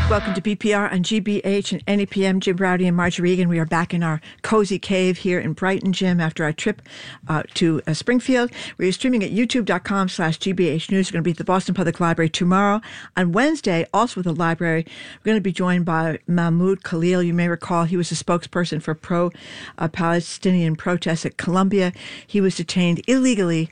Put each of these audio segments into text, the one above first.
Welcome to BPR on GBH and NEPM. Jim Browdy and Marjorie Egan. We are back in our cozy cave here in Brighton, Jim, after our trip to Springfield. We're streaming at youtube.com/GBH News. We're going to be at the Boston Public Library tomorrow. On Wednesday, also at the library, we're going to be joined by Mahmoud Khalil. You may recall he was a spokesperson for pro-Palestinian protests at Columbia. He was detained illegally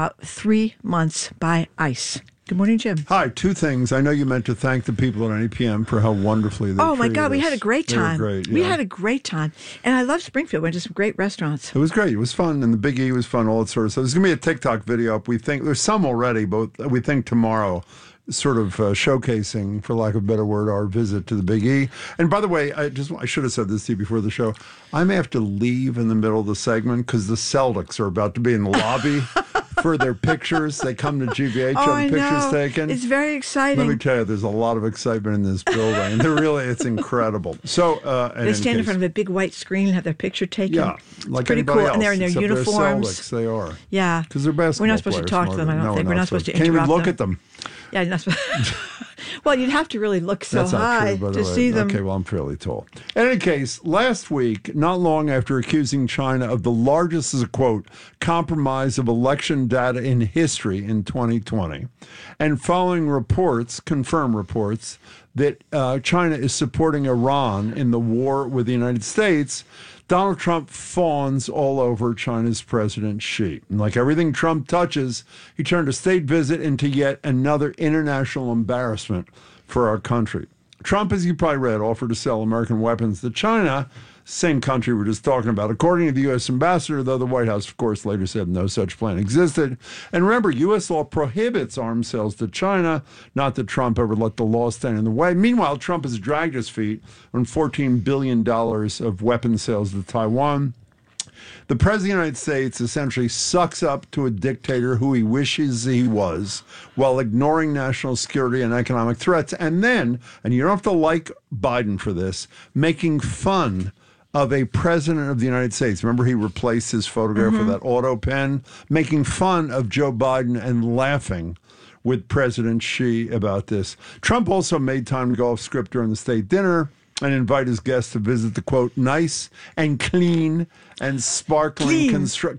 3 months by ICE. Good morning, Jim. Hi, two things. I know you meant to thank the people at NEPM for how wonderfully they Oh, my treated God, we us. had a great time. They were great, We yeah. had a great time. And I love Springfield. We went to some great restaurants. It was great. It was fun, and the Big E was fun, all that sort of stuff. There's going to be a TikTok video up. We think there's some already, but we think tomorrow, sort of showcasing, for lack of a better word, our visit to the Big E. And by the way, I should have said this to you before the show. I may have to leave in the middle of the segment because the Celtics are about to be in the lobby for their pictures. They come to GBH, have the pictures taken. It's very exciting. Let me tell you, there's a lot of excitement in this building. It's incredible. So they stand in front of a big white screen and have their picture taken. Yeah, like pretty anybody cool. else, And they're in their except uniforms. They're Celtics, they are. Yeah, because they're basketball We're not supposed to players talk to them. I don't think we're not supposed to Can't interrupt even look them. at them. Yeah, you're not supposed. Well, you'd have to really look so That's not high true, by the to way. see them. Okay, well, I'm fairly tall. In any case, last week, not long after accusing China of the largest, as a quote, compromise of election data in history in 2020, and following reports, confirmed reports, that China is supporting Iran in the war with the United States, Donald Trump fawns all over China's President Xi. And like everything Trump touches, he turned a state visit into yet another international embarrassment for our country. Trump, as you probably read, offered to sell American weapons to China, same country we're just talking about. According to the U.S. ambassador, though, the White House, of course, later said no such plan existed. And remember, U.S. law prohibits arms sales to China, not that Trump ever let the law stand in the way. Meanwhile, Trump has dragged his feet on $14 billion of weapon sales to Taiwan. The President of the United States essentially sucks up to a dictator who he wishes he was while ignoring national security and economic threats. And then, and you don't have to like Biden for this, making fun of a president of the United States. Remember, he replaced his photograph with that auto pen, making fun of Joe Biden and laughing with President Xi about this. Trump also made time to go off script during the state dinner and invite his guests to visit the, quote, nice and clean and sparkling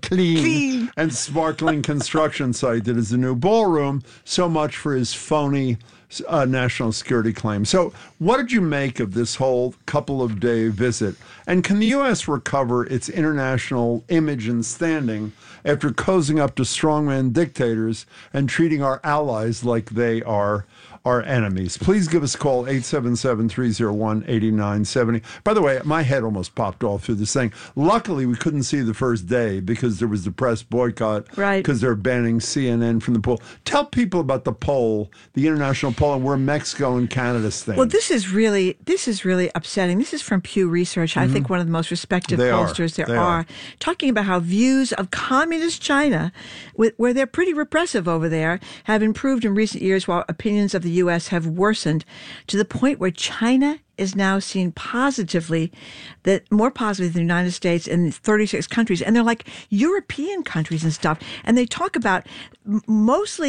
and sparkling construction site that is the new ballroom. So much for his phony national security claim. So what did you make of this whole couple of day visit? And can the U.S. recover its international image and standing after cozying up to strongman dictators and treating our allies like they are our enemies? Please give us a call, 877-301-8970. By the way, my head almost popped off through this thing. Luckily, we couldn't see the first day because there was the press boycott, right? Because they're banning CNN from the poll. Tell people about the poll, the international poll, and where Mexico and Canada stand. Well, this is really upsetting. This is from Pew Research. I think one of the most respected pollsters there are, talking about how views of communist China, where they're pretty repressive over there, have improved in recent years, while opinions of the U.S. have worsened to the point where China is now seen positively, more positively than the United States in 36 countries. And they're like European countries and stuff. And they talk about mostly